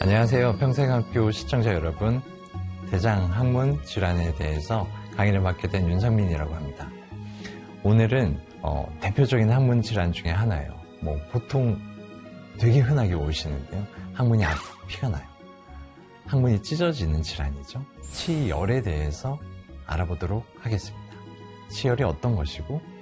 안녕하세요. 평생학교 시청자 여러분. 대장학문 질환에 대해서 강의를 맡게 된 윤상민이라고 합니다. 오늘은 대표적인 학문 질환 중에 하나예요. 보통 되게 흔하게 오시는데요. 항문이 피가 나요. 항문이 찢어지는 질환이죠. 치열에 대해서 알아보도록 하겠습니다. 치열이 어떤 것이고